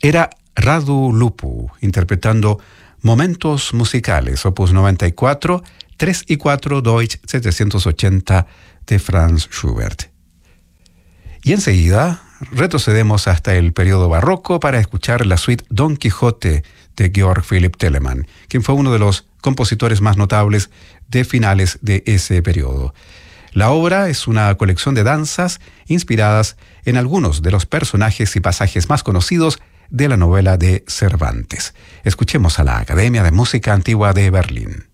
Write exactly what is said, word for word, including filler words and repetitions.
era Radu Lupu, interpretando Momentos Musicales, opus noventa y cuatro, tres y cuatro, Deutsch setecientos ochenta de Franz Schubert. Y enseguida retrocedemos hasta el periodo barroco para escuchar la suite Don Quijote de Georg Philipp Telemann, quien fue uno de los compositores más notables de finales de ese periodo. La obra es una colección de danzas inspiradas en algunos de los personajes y pasajes más conocidos de la novela de Cervantes. Escuchemos a la Academia de Música Antigua de Berlín.